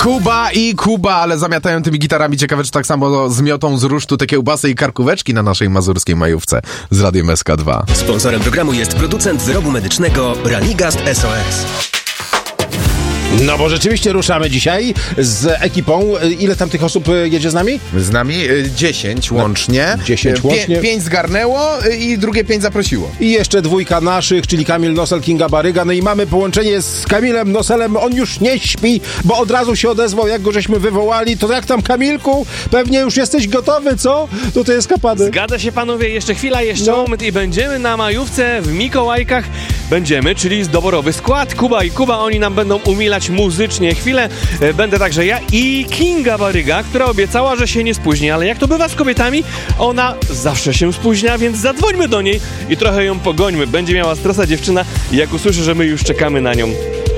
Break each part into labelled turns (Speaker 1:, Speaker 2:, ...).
Speaker 1: Kuba, ale zamiatają tymi gitarami. Ciekawe, czy tak samo zmiotą z rusztu te kiełbasy i karkóweczki na naszej mazurskiej majówce z Radiem SK2.
Speaker 2: Sponsorem programu jest producent wyrobu medycznego Ranigast SOS.
Speaker 3: No bo rzeczywiście ruszamy dzisiaj z ekipą. Ile tam tych osób jedzie z nami?
Speaker 1: Z nami 10 łącznie.
Speaker 3: 10 łącznie.
Speaker 1: 5 zgarnęło i drugie 5 zaprosiło.
Speaker 3: I jeszcze 2 naszych, czyli Kamil Nosel, Kinga Baryga. No i mamy połączenie z Kamilem Noselem. On już nie śpi, bo od razu się odezwał, jak go żeśmy wywołali. To jak tam, Kamilku? Pewnie już jesteś gotowy, co? Do tej eskapady.
Speaker 4: Zgadza się, panowie. Jeszcze chwila, moment i będziemy na majówce w Mikołajkach. Będziemy, czyli doborowy skład. Kuba i Kuba, oni nam będą umilać muzycznie chwilę. Będę także ja i Kinga Baryga, która obiecała, że się nie spóźni, ale jak to bywa z kobietami, ona zawsze się spóźnia, więc zadzwońmy do niej i trochę ją pogońmy. Będzie miała stresa dziewczyna, jak usłyszy, że my już czekamy na nią.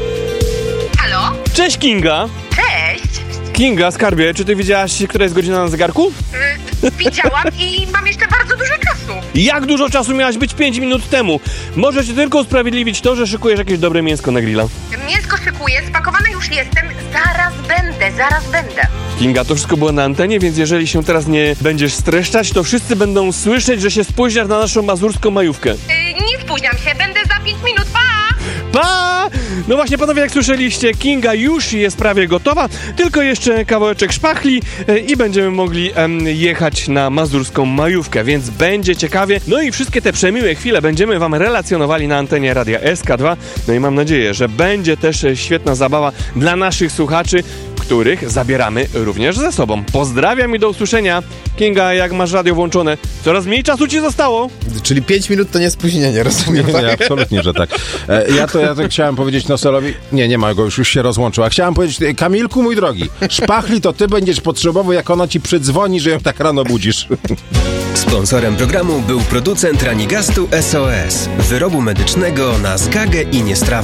Speaker 5: Halo?
Speaker 4: Cześć, Kinga!
Speaker 5: Cześć!
Speaker 4: Kinga, skarbie, czy ty wiedziałaś, która jest godzina na zegarku?
Speaker 5: Widziałam i mam jeszcze bardzo dużo czasu.
Speaker 4: Jak dużo czasu miałaś być 5 minut temu? Możecie tylko usprawiedliwić to, że szykujesz jakieś dobre mięsko na grilla.
Speaker 5: Mięsko szykuję, spakowana już jestem. Zaraz będę.
Speaker 4: Kinga, to wszystko było na antenie, więc jeżeli się teraz nie będziesz streszczać, to wszyscy będą słyszeć, że się spóźniasz na naszą mazurską majówkę.
Speaker 5: Nie spóźniam się, będę za 5 minut, pa!
Speaker 4: Pa! No właśnie, panowie, jak słyszeliście, Kinga już jest prawie gotowa, tylko jeszcze kawałeczek szpachli i będziemy mogli jechać na mazurską majówkę, więc będzie ciekawie. No i wszystkie te przemiłe chwile będziemy wam relacjonowali na antenie Radia SK2. No i mam nadzieję, że będzie też świetna zabawa dla naszych słuchaczy, których zabieramy również ze sobą. Pozdrawiam i do usłyszenia. Kinga, jak masz radio włączone, coraz mniej czasu ci zostało.
Speaker 1: Czyli 5 minut to nie spóźnienie, rozumiem?
Speaker 3: Nie, absolutnie, że tak. Ja to chciałem powiedzieć Noselowi, nie ma go, już się rozłączył, a chciałem powiedzieć, Kamilku, mój drogi, szpachli to ty będziesz potrzebował, jak ona ci przydzwoni, że ją tak rano budzisz.
Speaker 2: Sponsorem programu był producent Ranigastu SOS, wyrobu medycznego na zgagę i niestrawę.